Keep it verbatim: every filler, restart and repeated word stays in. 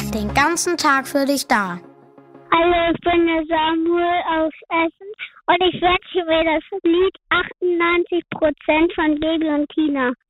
den ganzen Tag für dich da. Hallo, ich bin der Samuel aus Essen und ich wünsche mir das Lied achtundneunzig Prozent von Gaby und Tina.